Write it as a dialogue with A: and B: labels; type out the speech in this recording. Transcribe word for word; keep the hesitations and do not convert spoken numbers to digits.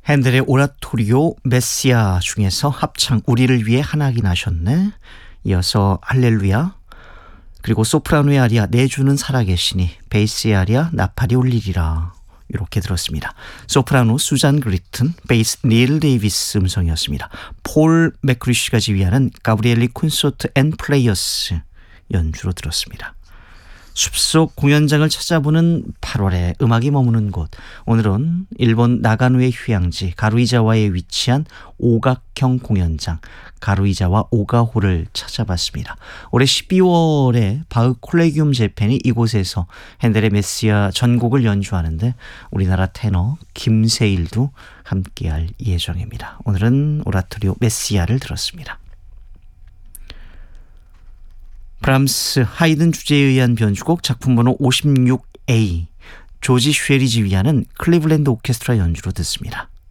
A: 핸델의 오라토리오 메시아 중에서 합창 우리를 위해 하나기 나셨네, 이어서 할렐루야, 그리고 소프라노의 아리아 내 주는 살아계시니, 베이스의 아리아 나팔이 울리리라, 이렇게 들었습니다. 소프라노 수잔 그리튼, 베이스 닐 데이비스 음성이었습니다. 폴 맥크리쉬가 지휘하는 가브리엘리 콘서트 앤 플레이어스 연주로 들었습니다. 숲속 공연장을 찾아보는 팔월에 음악이 머무는 곳, 오늘은 일본 나가노의 휴양지 가루이자와에 위치한 오각형 공연장 가루이자와 오가호를 찾아봤습니다. 올해 십이월에 바흐 콜레기움 재팬이 이곳에서 핸델의 메시아 전곡을 연주하는데 우리나라 테너 김세일도 함께할 예정입니다. 오늘은 오라토리오 메시아를 들었습니다. 브람스 하이든 주제에 의한 변주곡 작품번호 오십육 에이, 조지 쉐리 지휘하는 클리블랜드 오케스트라 연주로 듣습니다.